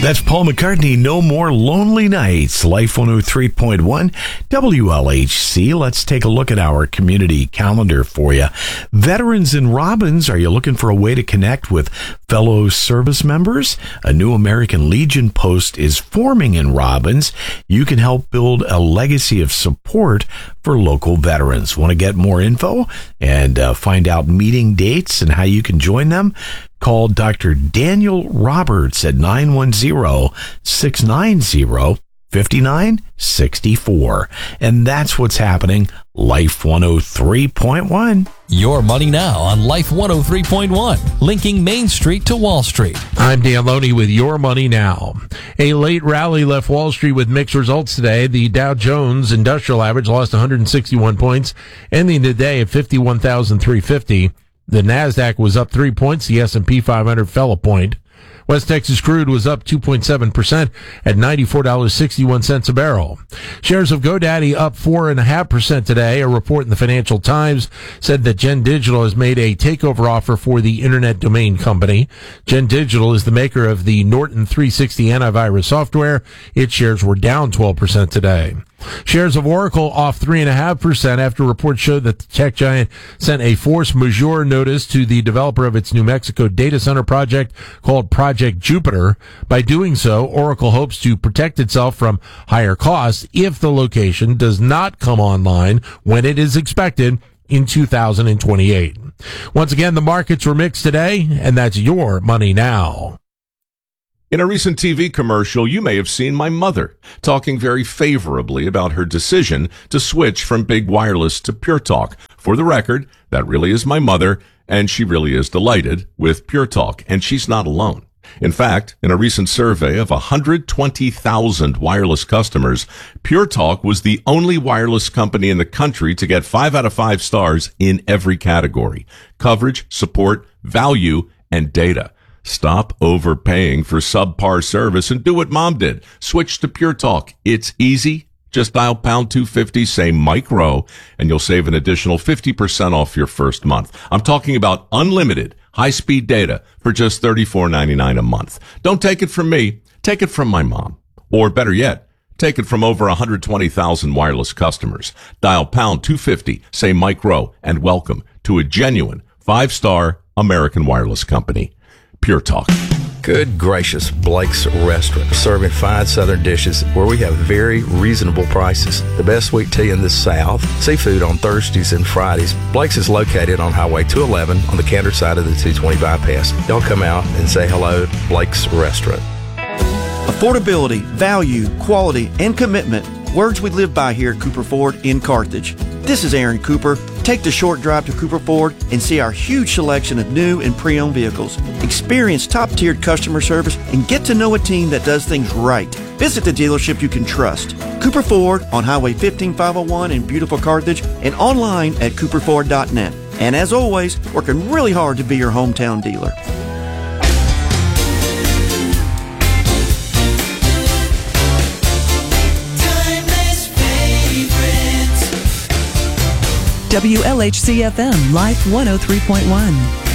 That's Paul McCartney, No More Lonely Nights, Life 103.1, WLHC. Let's take a look at our community calendar for you. Veterans in Robbins, are you looking for a way to connect with fellow service members? A new American Legion post is forming in Robbins. You can help build a legacy of support for local veterans. Want to get more info and find out meeting dates and how you can join them? Call Dr. Daniel Roberts at 910-690-5964. And that's what's happening. Life 103.1. Your money now on Life 103.1, linking Main Street to Wall Street. I'm Dan Loney with Your Money Now. A late rally left Wall Street with mixed results today. The Dow Jones Industrial Average lost 161 points, ending the day at 51,350. The NASDAQ was up 3 points. The S&P 500 fell a point. West Texas crude was up 2.7% at $94.61 a barrel. Shares of GoDaddy up 4.5% today. A report in the Financial Times said that Gen Digital has made a takeover offer for the internet domain company. Gen Digital is the maker of the Norton 360 antivirus software. Its shares were down 12% today. Shares of Oracle off 3.5% after reports showed that the tech giant sent a force majeure notice to the developer of its New Mexico data center project called Project Jupiter. By doing so, Oracle hopes to protect itself from higher costs if the location does not come online when it is expected in 2028. Once again, the markets were mixed today, and that's Your Money Now. In a recent TV commercial, you may have seen my mother talking very favorably about her decision to switch from big wireless to Pure Talk. For the record, that really is my mother, and she really is delighted with Pure Talk, and she's not alone. In fact, in a recent survey of 120,000 wireless customers, Pure Talk was the only wireless company in the country to get 5 out of 5 stars in every category: coverage, support, value, and data. Stop overpaying for subpar service and do what Mom did. Switch to Pure Talk. It's easy. Just dial pound 250, say Mike Rowe, and you'll save an additional 50% off your first month. I'm talking about unlimited high-speed data for just $34.99 a month. Don't take it from me. Take it from my mom. Or better yet, take it from over 120,000 wireless customers. Dial pound 250, say Mike Rowe, and welcome to a genuine 5-star American wireless company. Pure Talk. Good gracious, Blake's Restaurant, serving fine southern dishes where we have very reasonable prices. The best sweet tea in the South, seafood on Thursdays and Fridays. Blake's is located on Highway 211 on the Cantor side of the 220 bypass. Y'all come out and say hello, Blake's Restaurant. Affordability, value, quality, and commitment. Words we live by here at Cooper Ford in Carthage. This is Aaron Cooper. Take the short drive to Cooper Ford and see our huge selection of new and pre-owned vehicles. Experience top-tiered customer service and get to know a team that does things right. Visit the dealership you can trust. Cooper Ford on Highway 15501 in beautiful Carthage and online at cooperford.net. And as always, working really hard to be your hometown dealer. WLHC FM, Life 103.1.